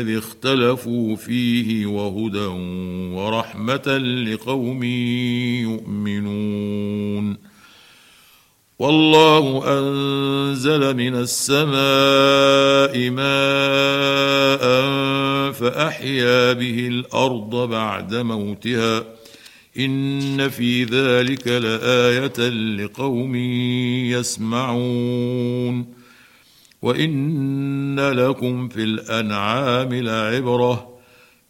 الذي اختلفوا فيه وهدى ورحمة لقوم يؤمنون. والله أنزل من السماء ماء فأحيا به الأرض بعد موتها إن في ذلك لآية لقوم يسمعون. وإن لكم في الأنعام لعبرة